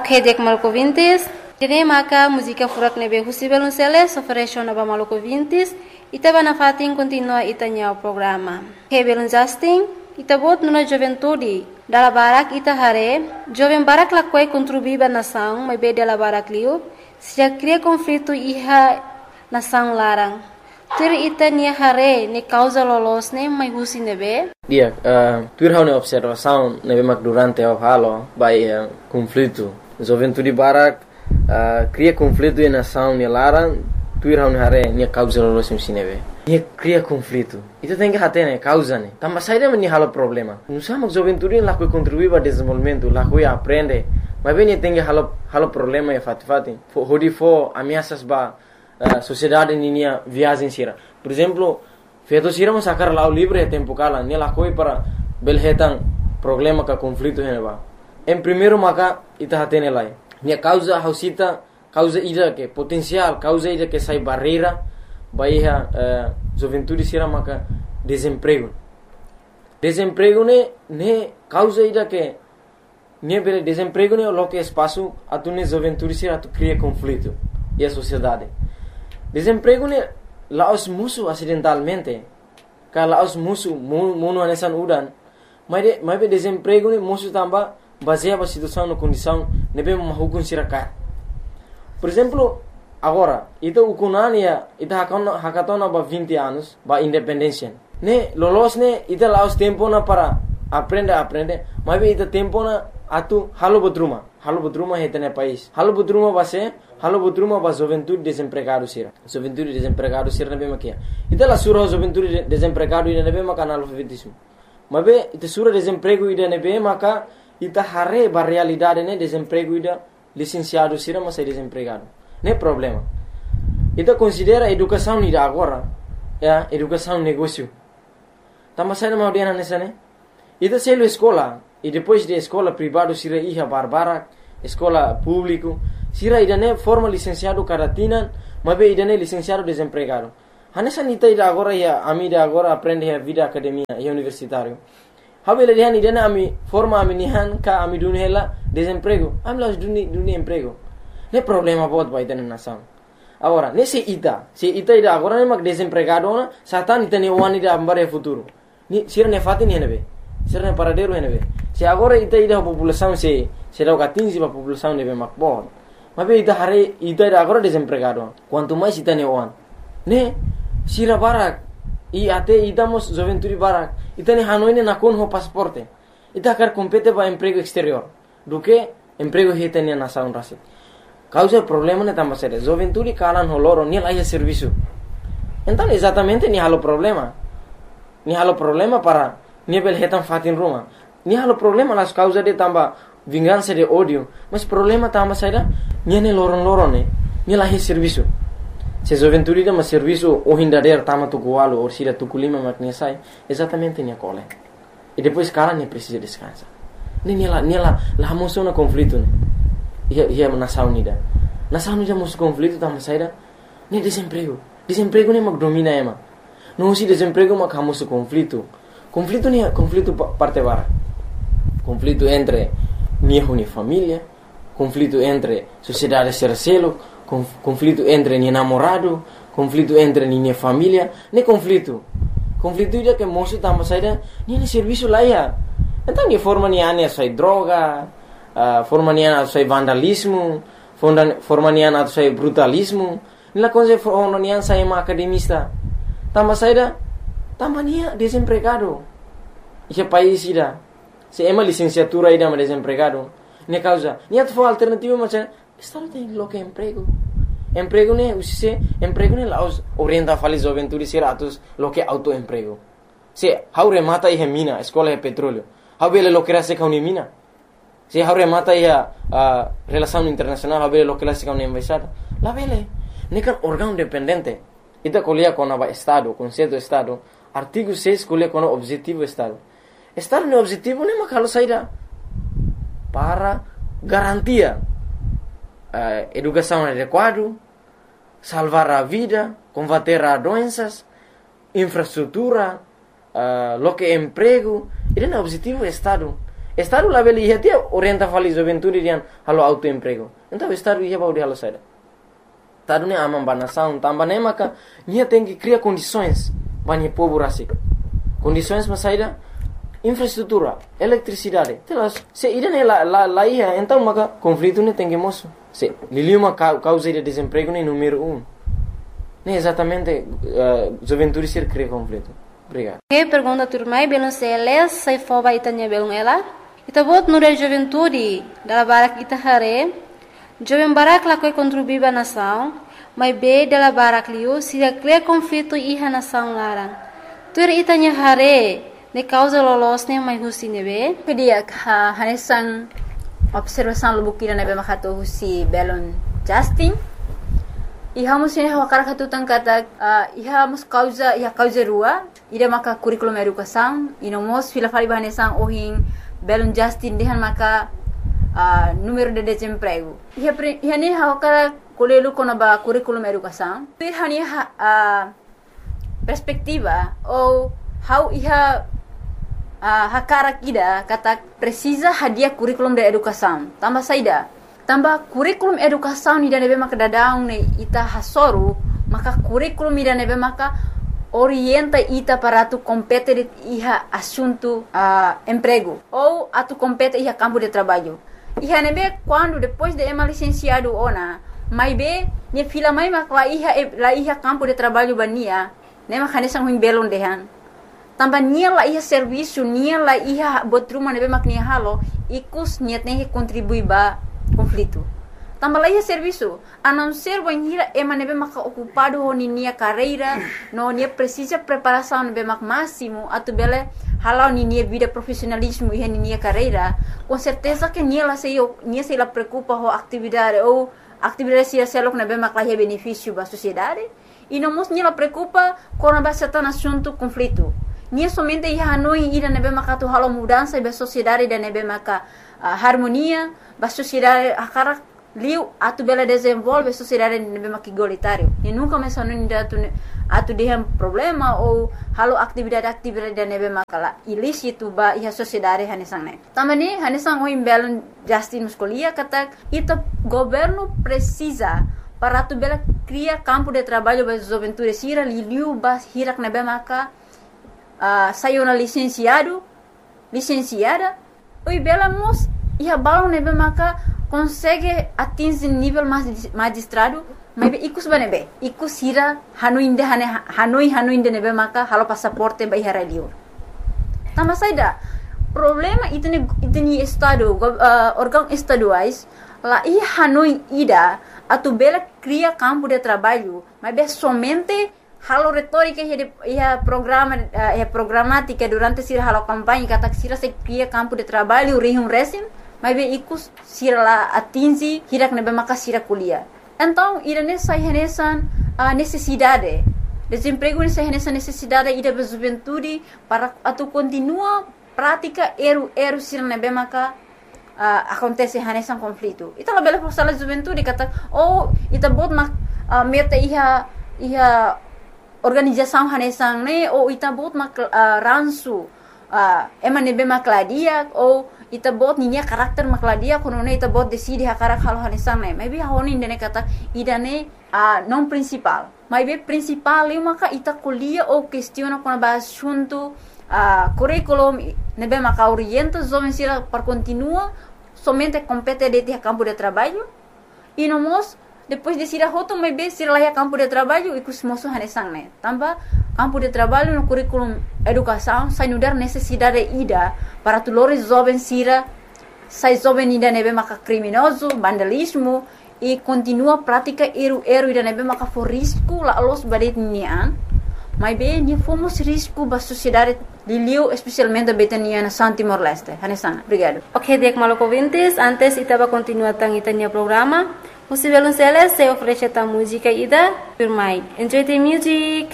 Ok, dek malco vintis. Dine maka música furak nebe husi belunceles ofereció naba malco vintis. Ita bana fatin continua itanya o programa. Ok, belun Justin. Ita bot nuna juventude. Dala barak ita hare. Joven barak lakwai contribuiba nação, mas be dala barak liu. Se cria conflito iha nação larang. Tur ita nia hare ni causa lolos ne mai husi nebe. Dia, tur hau ne observação nebe mak durante o halo by conflito. Juventude barak cria conflito e nação ni larang. Tur hau ne hare nia causa lolos nebe. Nia cria conflito. Ita tem que hate ne causa ne. Tamba saída ni halo problema. Não sama juventude lá que contribui para desenvolvimento, lá que aprende. Mas bem tem que halo problema e fati. Hodi fo ameaças ba sociedade ninia viagem sira. Por exemplo, feito sira mas sacar lá o livre é tempo cala, ne lá coi para belhetan problema ka conflito heneba. Em primeiro maka ita hatene lai. Nia causa hausita, causa ida que potencial, causa ida que sai barreira, baia juventude sira maka desemprego. Desemprego ne causa ida que ne bele desemprego ne lo que espaço atune juventude sira tu cria conflito e a sociedade. Desemprego ne laos musu acidentalmente. Ka laos musu mono anesan udan. Mas be desemprego ne musu tamba baseia ba situação no condição ne be mahukun siraka. Por exemplo, agora, ita ukunania ita hakatona ba 20 anos ba independência. Ne lolos ne ita laos tempo na para aprende, mas be ita tempo na atu halo bodruma hetene país. Halo bodruma ba juventude desempregado sira. Juventude desempregado sira na be makia. Ita la sura juventude desempregado ida na be maka analfabetismo. Mas be ita sura desemprego ida na be maka ita hare ba realidade ne desemprego ida licenciado sira mas é desempregado. Ne problema. Ita considera educação ida agora, educação negócio. Tama sai na audiana nessa ne. Ita selo escola e depois de escola privado sira iha barbara, escola público, sira idane forma licenciado caratina, mas be idane licenciado desempregado. Hanessa nita ida agora ia amida agora aprende a vida academia e universitário. Habele dihan idane ami forma ami nihan ka ami dunhela desemprego. Ami las duni emprego. Ne problema bot ba idane nação. Agora, nesse ita ida agora ne mag desempregado na satan ita ne wani da ambare futuro. Ni sira ne fati ne nebe. Sira ne paradero ne nebe. Se agora ita ida população se dá 15 para população nebe makbon. Mas be ita hare ita ida agora desempregado. Quanto mais ita ne wan. Ne sira barak e até idamos juventude barak. Ita ne hanoi ne nakon ho pasaporte. Ita quer compete para emprego exterior. Do que emprego hetenia nação rasit. Causa problema ne tamba sere. Juventude kalan ho loro ni laia serviço. Então exatamente ni halo problema. Ni halo problema para ni bel hetan fatin Roma. Ni halo problema las causa de tamba vingança de ódio. Mas problema tamba saida ni ne loron ne. Ni laia serviço. Se juventude de mas serviço o hindader tama tu gualo ou sira tu culima maknia sai. Exatamente ni cole. E depois cara ne precisa descansar. Ni la moção na conflito ne. Ia nação unida. Nação unida moço conflito tamba saida ni desemprego. Desemprego ne mag domina ema. Não se desemprego mag hamoso conflito. Conflito ni conflito parte bara. Conflito entre ni família, conflito entre sociedade sercelo, conflito entre ni namorado, conflito entre ni família, ne conflito. Conflito ida que moço tamba saida ni serviço lá ia. Então ni forma ni ane sai droga, forma ni ane sai vandalismo, forma ni ane sai brutalismo. Nila coisa forma ni ane sai academista. Tamba saida tamba ni desempregado. Esse país ida se ema licenciatura ida mas desempregado. Ne causa ni atfo alternativa mas estado tem lo que emprego. Emprego ne usise emprego ne laos orienta fali juventude siratos lo que autoemprego. Se haure mata e mina, escola e petróleo. Habele lo que era se kauni mina. Se haure mata e relação internacional, habele lo que era se kauni embaixada. La vele ne kan órgão independente. Ita colia com o Estado, conceito do Estado. Artigo 6 colia com o objetivo do Estado. Estado no objetivo nem makalo saída para garantia educação adequada, salvar a vida, combater as doenças, infraestrutura, lo que é emprego. Ele é o objetivo do Estado. Estado lá beli ia dia orienta fali juventude dian halo autoemprego. Então estado ia bau de halo saida. Estado ne amam banação, tambah ne maka nia tem que criar condições bani povo rasik. Condições mas saida infraestrutura, eletricidade. Telas, se ida ne lá ia, então maka conflito ne tem que moço. Se liliu uma causa de desemprego ne número 1. Ne exatamente juventude ser cria conflito. Obrigado. Que pergunta turmai belum seles sai foba itanya belum ela. Ita bot nura juventude dala barak ita hare. Jovem barak la koi contribuir ba nação, mas be dala barak liu sida cria conflito iha nação larang. Tur itanya hare ne causa lolos ne mai husi nebe. Kedia hanesang observação lubukira nebe makato husi belon Justin. Iha musin hawakara katutan kata iha mus causa rua ida maka curriculum educação ino mos fila fali bahanesang ohin belon Justin dehan maka número de desemprego. Iha ni hawakara kolelu kona ba curriculum educação. Iha ni perspectiva ou how iha hakara kida kata precisa hadiah curriculum de educação. Tambah saida. Tambah curriculum educação ni nebe maka dadaung ne ita hasoru maka curriculum ida nebe maka orienta ita para tu compete iha assunto emprego ou atu compete iha campo de trabalho. Iha nebe quando depois de ema licenciado ona mai be ne fila mai maka la iha campo de trabalho bania ne maka nesang huing belon dehan. Tambah nia la iha serviço nia la iha botruma nebe mak nia halo ikus niat ne contribui ba conflito. Tambah lagi serviço, a não ser banhira ema nebe maka ocupado honi nia carreira, no nia precisa preparação nebe mak máximo, atu bele halau ni nia vida profissionalismo e nia carreira, com certeza que nia se la preocupa ho atividade ou atividade se selok nebe mak lahi benefício ba sociedade, e não mos nia la preocupa com a certain assunto conflito. Nia somente ia hanoi ida nebe maka tu halau mudança ba sociedade da nebe maka harmonia ba sociedade akara liu atu bela desenvolve sociedade nebe maka igualitário e nunca mencionou ainda atu dehem problema ou halo atividade da nebe maka la ilícito ba ia sociedade hanesang ne tamani hanesang o imbelon Justin muscolia kata ita governo precisa para atu bela cria campo de trabalho ba juventude sira liu ba hirak nebe maka sayona licenciada oi bela mos ia balon nebe maka consegue atingir nível magistrado mas ikus banebe ikus hira hanoi inde nebe maka halo passaporte ba ihara liur tambah saida problema itni estado órgão estaduais lá i hanoi ida atu bela cria campo de trabalho mas somente halo retórica ia programática durante sira halo campanha kata sira se cria campo de trabalho rihum resim mas ikus sira la atingi hirak nebe maka sira kuliah. Então irane sai renesan necessidade desemprego ne sai renesan necessidade ida ba juventude para atu continua prática eru sira nebe maka acontece renesan conflito. Ita la bela força la juventude kata ita bot mak meta iha organização hanesang ne ou ita bot mak ransu ema nebe makladia ou ita bot ninya karakter makladia kono ne ita bot decide hakarak halo hanesang ne maybe honi ndene kata idane non principal maybe principal eu maka ita kuliah ou questiona kono ba assunto curriculum nebe maka orienta jovem sira para continua somente compete de campo de trabalho e nomos depois de sira hoto maybe sira lá campo de trabalho e kusmoso hanesang ne tambah campo de trabalho no currículo educação sai no dar necessidade ida para tulores jovens sira sai jovem ida nebe maka criminoso vandalismo e continua prática eru ida nebe maka for risco la los badet nian mas bem ni fomos risco ba sociedade liliu especialmente betania na San Timor Leste hanesana obrigado. Ok, dek maloko vintes antes itaba continua tang itanya programa. Musivelun Celes se oferece ta música ida firmai. Enjoy the music.